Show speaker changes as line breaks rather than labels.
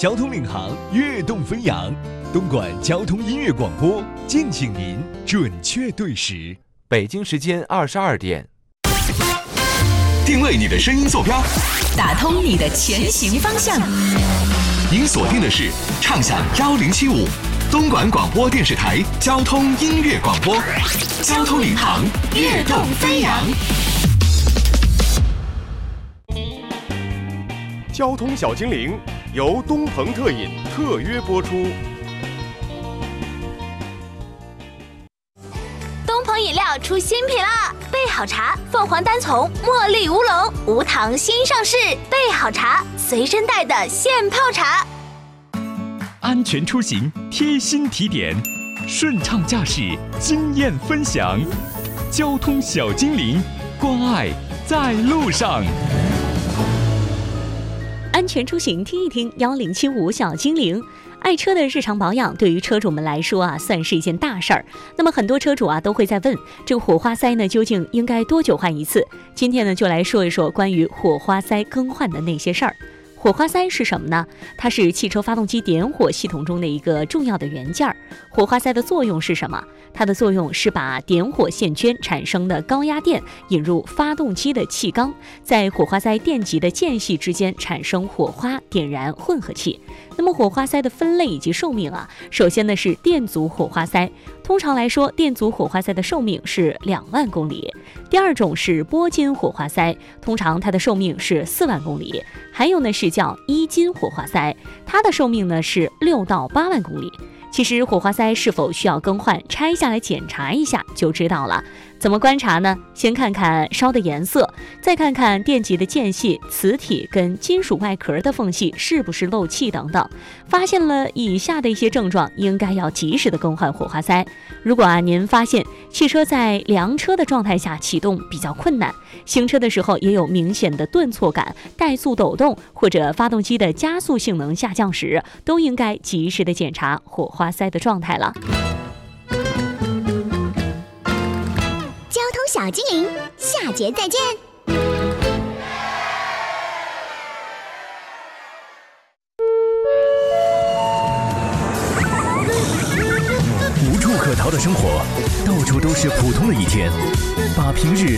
交通领航，跃动飞扬。东莞交通音乐广播，敬请您准确对时。
北京时间22点。
定位你的声音坐标，
打通你的前行方向。
您锁定的是畅享1075东莞广播电视台交通音乐广播，交通领航，跃动飞扬。
交通小精灵由东鹏特饮特约播出。
东鹏饮料出新品啦！备好茶，凤凰单丛茉莉乌龙无糖新上市，备好茶随身带的现泡茶。
安全出行贴心提点，顺畅驾驶经验分享，交通小精灵，关爱在路上。
安全出行听一听1075小精灵。爱车的日常保养对于车主们来说啊，算是一件大事儿。那么很多车主啊都会在问，这个火花塞呢究竟应该多久换一次？今天呢就来说一说关于火花塞更换的那些事儿。火花塞是什么呢？它是汽车发动机点火系统中的一个重要的元件儿。火花塞的作用是什么？它的作用是把点火线圈产生的高压电引入发动机的气缸，在火花塞电极的间隙之间产生火花，点燃混合气。那么火花塞的分类以及寿命啊，首先呢是电阻火花塞，通常来说电阻火花塞的寿命是2万公里。第二种是铂金火花塞，通常它的寿命是4万公里。还有呢是叫一金火花塞，它的寿命呢是6到8万公里。其实火花塞是否需要更换，拆下来检查一下就知道了。怎么观察呢？先看看烧的颜色，再看看电极的间隙、磁体跟金属外壳的缝隙是不是漏气等等。发现了以下的一些症状，应该要及时的更换火花塞。如果您发现汽车在凉车的状态下启动比较困难，行车的时候也有明显的顿挫感、怠速抖动，或者发动机的加速性能下降时，都应该及时的检查火花塞的状态了。
交通小精灵，下节再见。
无处可逃的生活，到处都是普通的一天，把平日